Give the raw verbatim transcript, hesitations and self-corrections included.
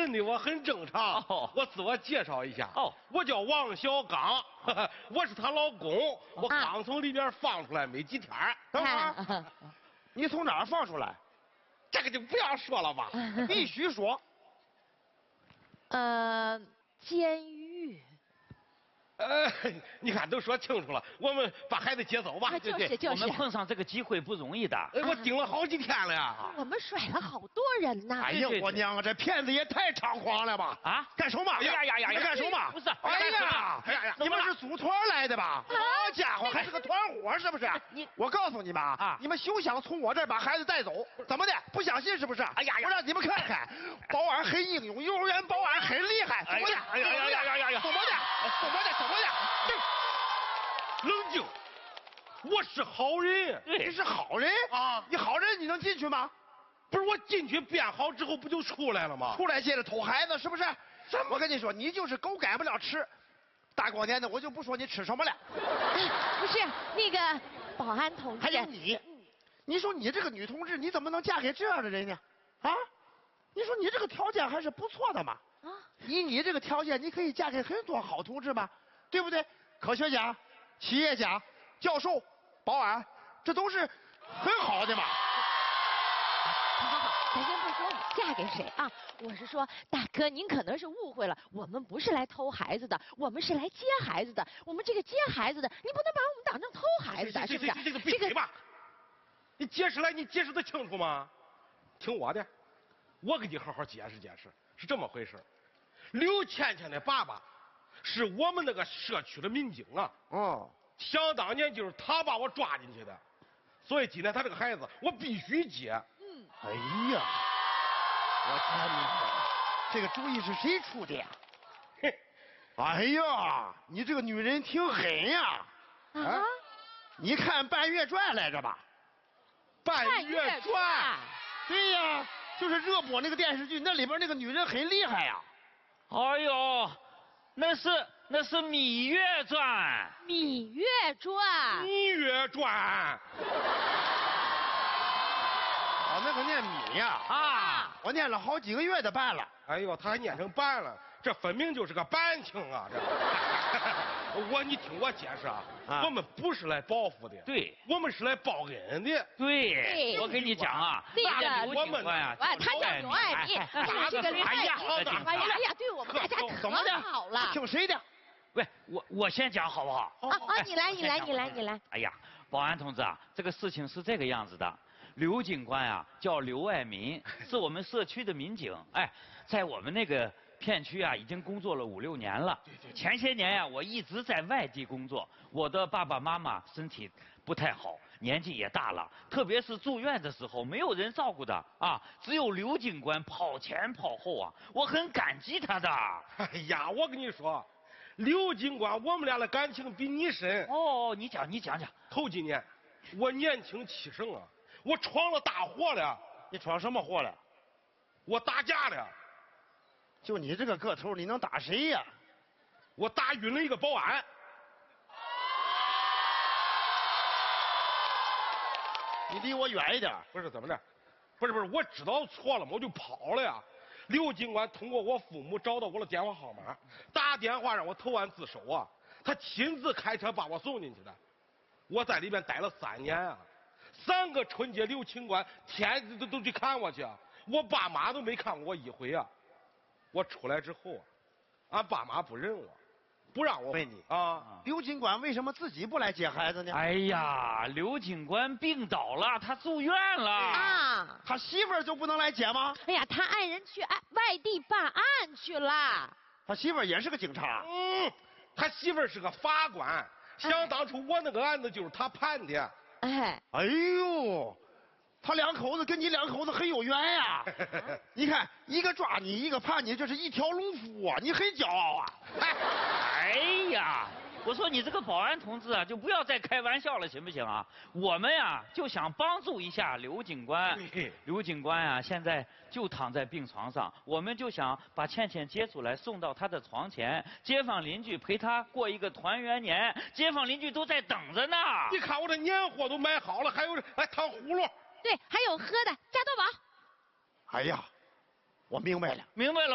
问的我很正常。 哦、 我自我介绍一下。 哦， 我叫王小刚，呵呵我是她老公。我刚从里边放出来没几天。 等会儿，你从哪儿放出来？ 这个就不要说了吧， 必须说。 呃，监狱。 呃，你看都说清楚了，我们把孩子接走吧。 就是对对， 就是。 我们碰上这个机会不容易的。 哎，我盯了好几天了呀。 我们甩了好多人呢。 哎呀，我娘啊，这骗子也太猖狂了吧！啊，干什么？ 哎呀呀呀呀！ 干什么？ 不是， 哎呀，哎呀，你们是组团来的吧？好家伙，还是个团伙是不是？你，我告诉你们啊，你们休想从我这儿把孩子带走！怎么的？不相信是不是？哎呀，我让你们看看，保安很英勇，幼儿园保安很厉害。怎么的？ 哎呀呀呀呀呀！ 怎么的？怎么的？怎么的？ 冷静，我是好人。 你是好人啊？你好人，你能进去吗？ 不是，我进去变好之后不就出来了吗？ 出来接着偷孩子是不是？我跟你说，你就是狗改不了吃。大过年的，我就不说你吃什么了。 不是那个保安同志， 还有你，你说你这个女同志，你怎么能嫁给这样的人呢？啊？你说你这个条件还是不错的嘛。啊？以你这个条件，你可以嫁给很多好同志嘛，对不对？科学家、企业家、教授、保安，这都是很好的嘛。 好好好，咱先不说你嫁给谁啊，我是说，大哥，您可能是误会了，我们不是来偷孩子的，我们是来接孩子的。我们这个接孩子的，你不能把我们当成偷孩子的，是不是？ 这个闭嘴吧！你解释来，你解释得清楚吗？听我的，我给你好好解释解释，是这么回事。刘倩倩的爸爸是我们那个社区的民警啊。哦。想当年就是他把我抓进去的，所以今天他这个孩子我必须接。嗯。 哎呀，我天哪，这个主意是谁出的呀？嘿，哎呀，你这个女人挺狠呀！啊？你看《半月传》来着吧？ 《半月传》。 对呀，就是热播那个电视剧，那里边那个女人很厉害呀。 哎呦，那是那是《芈月传》。 《芈月传》。 《芈月传》。 哦，那个念芈呀。 啊， 我念了好几个月的半了。 哎呦，他还念成半了，这分明就是个半清啊！这，我你听我解释啊，啊我们不是来报复的， 对， 我们是来报恩的。 对，对我跟你讲啊， 那个我们呀， 他叫刘爱民，他是个刘爱民，哎呀，对我们大家可好了。 听谁的？ 喂，我我先讲好不好？ 啊啊，你来，你来，你来，你来。 哎呀，保安同志啊，这个事情是这个样子的。刘警官啊，叫刘爱民，是我们社区的民警。哎，在我们那个片区啊，已经工作了五六年了。对对。前些年呀、啊，我一直在外地工作，我的爸爸妈妈身体不太好，年纪也大了，特别是住院的时候，没有人照顾的啊，只有刘警官跑前跑后啊，我很感激他的。 哎呀，我跟你说，刘警官，我们俩的感情比你深。 哦，你讲，你讲讲。 头几年，我年轻气盛啊。我闯了大祸了。 你闯什么祸了？ 我打架了。 就你这个个头，你能打谁呀？ 我打晕了一个保安。 你离我远一点。 不是怎么着？不是不是，我知道错了嘛，我就跑了呀。刘警官通过我父母找到我的电话号码，打电话让我投案自首啊。他亲自开车把我送进去的。我在里面待了三年啊。三个春节，刘警官天天都都去看我去，我爸妈都没看过我一回啊。我出来之后啊，俺爸妈不认我，不让我问你啊。 刘警官为什么自己不来接孩子呢？ 哎呀，刘警官病倒了，他住院了啊。 他媳妇儿就不能来接吗？ 哎呀，他爱人去外外地办案去了。 他媳妇儿也是个警察。 嗯，他媳妇儿是个法官，想当初我那个案子就是他判的。 哎， 哎呦，他两口子跟你两口子很有缘呀！你看，一个抓你，一个判你，这是一条龙服务啊！你很骄傲啊！ 哎呀，我说你这个保安同志啊，就不要再开玩笑了，行不行啊？我们呀就想帮助一下刘警官。刘警官啊，现在就躺在病床上，我们就想把倩倩接出来，送到他的床前，街坊邻居陪他过一个团圆年，街坊邻居都在等着呢。 你看我这年货都买好了，还有这哎糖葫芦。 对，还有喝的加多宝。 哎呀，我明白了， 明白了。